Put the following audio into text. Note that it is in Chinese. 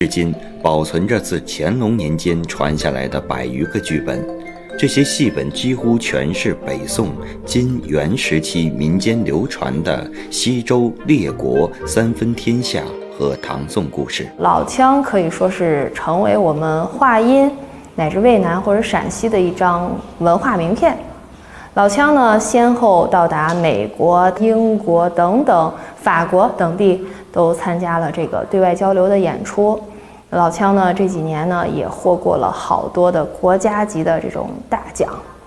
至今保存着自乾隆年间传下来的100余个剧本，这些戏本几乎全是北宋、金、元时期民间流传的西周、列国、三分天下和唐宋故事。 老腔可以说是成为我们华阴乃至渭南或者陕西的一张文化名片。老腔呢，先后到达美国、英国等等，法国等地都参加了这个对外交流的演出。老腔呢，这几年呢也获过了好多的国家级的这种大奖。